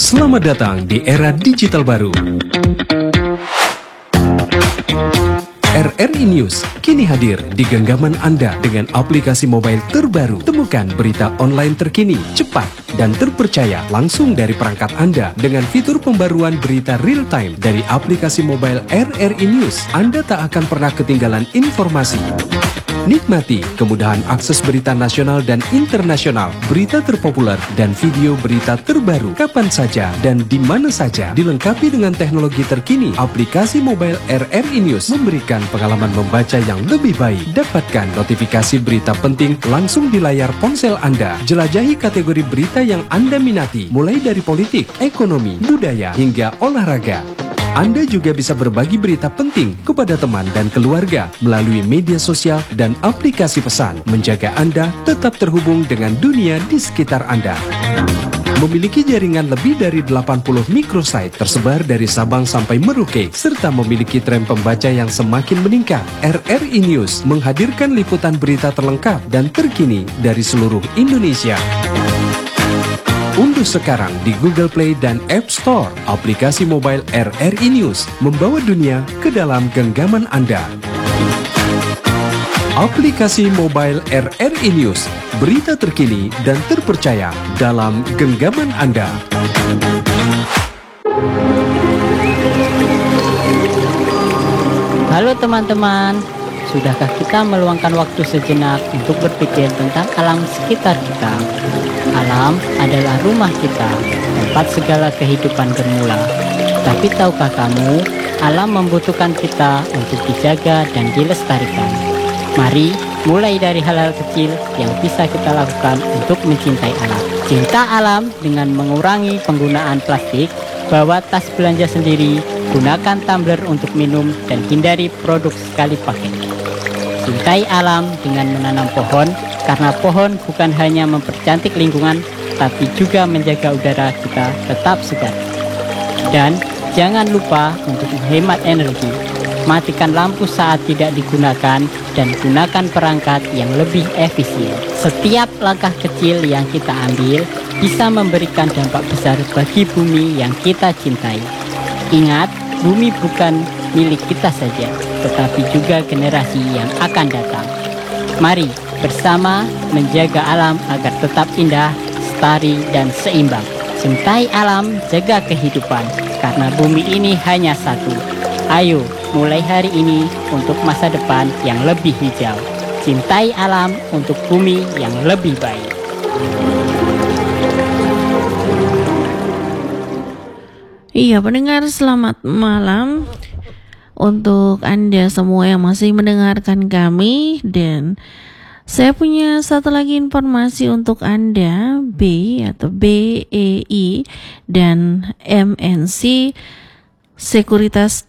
Selamat datang di era digital baru. RRI News kini hadir di genggaman Anda dengan aplikasi mobile terbaru. Temukan berita online terkini, cepat, dan terpercaya langsung dari perangkat Anda dengan fitur pembaruan berita real time dari aplikasi mobile RRI News. Anda tak akan pernah ketinggalan informasi. Nikmati kemudahan akses berita nasional dan internasional, berita terpopuler, dan video berita terbaru kapan saja dan di mana saja. Dilengkapi dengan teknologi terkini, aplikasi mobile RRI News memberikan pengalaman membaca yang lebih baik. Dapatkan notifikasi berita penting langsung di layar ponsel Anda. Jelajahi kategori berita yang Anda minati, mulai dari politik, ekonomi, budaya, hingga olahraga. Anda juga bisa berbagi berita penting kepada teman dan keluarga melalui media sosial dan aplikasi pesan, menjaga Anda tetap terhubung dengan dunia di sekitar Anda. Memiliki jaringan lebih dari 80 microsite tersebar dari Sabang sampai Merauke, serta memiliki tren pembaca yang semakin meningkat. RRI News menghadirkan liputan berita terlengkap dan terkini dari seluruh Indonesia. Unduh sekarang di Google Play dan App Store aplikasi mobile RRI News, membawa dunia ke dalam genggaman Anda. Aplikasi mobile RRI News, berita terkini dan terpercaya dalam genggaman Anda. Halo teman-teman, sudahkah kita meluangkan waktu sejenak untuk berpikir tentang alam sekitar kita? Alam adalah rumah kita, tempat segala kehidupan bermula. Tapi tahukah kamu, alam membutuhkan kita untuk dijaga dan dilestarikan. Mari mulai dari hal-hal kecil yang bisa kita lakukan untuk mencintai alam. Cinta alam dengan mengurangi penggunaan plastik, bawa tas belanja sendiri, gunakan tumbler untuk minum, dan hindari produk sekali pakai. Cintai alam dengan menanam pohon, karena pohon bukan hanya mempercantik lingkungan, tapi juga menjaga udara kita tetap segar. Dan jangan lupa untuk menghemat energi. Matikan lampu saat tidak digunakan dan gunakan perangkat yang lebih efisien. Setiap langkah kecil yang kita ambil bisa memberikan dampak besar bagi bumi yang kita cintai. Ingat, bumi bukan milik kita saja, tetapi juga generasi yang akan datang. Mari bersama menjaga alam agar tetap indah, lestari, dan seimbang. Cintai alam, jaga kehidupan, karena bumi ini hanya satu. Ayo, mulai hari ini untuk masa depan yang lebih hijau. Cintai alam untuk bumi yang lebih baik. Iya, pendengar, selamat malam untuk Anda semua yang masih mendengarkan kami. Dan saya punya satu lagi informasi untuk Anda. BEI dan MNC Sekuritas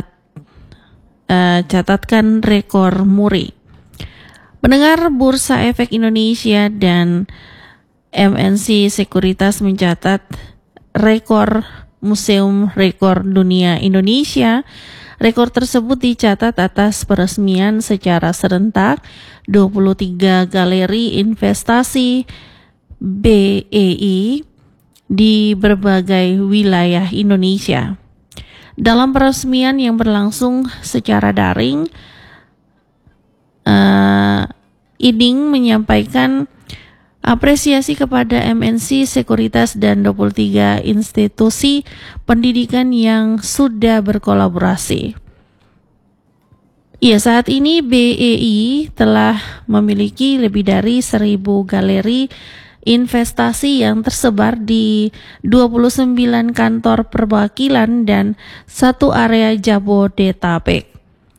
catatkan rekor muri. Pendengar, Bursa Efek Indonesia dan MNC Sekuritas mencatat rekor Museum Rekor Dunia Indonesia. Rekor tersebut dicatat atas peresmian secara serentak 23 galeri investasi BEI di berbagai wilayah Indonesia. Dalam peresmian yang berlangsung secara daring, Iding menyampaikan apresiasi kepada MNC Sekuritas dan 23 institusi pendidikan yang sudah berkolaborasi. Ya, saat ini BEI telah memiliki lebih dari 1.000 galeri investasi yang tersebar di 29 kantor perwakilan dan 1 area Jabodetabek.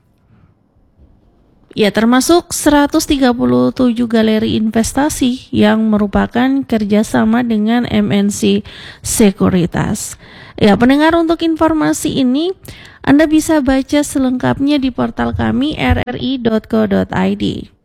Ya, termasuk 137 galeri investasi yang merupakan kerjasama dengan MNC Sekuritas. Ya, pendengar, untuk informasi ini Anda bisa baca selengkapnya di portal kami rri.co.id.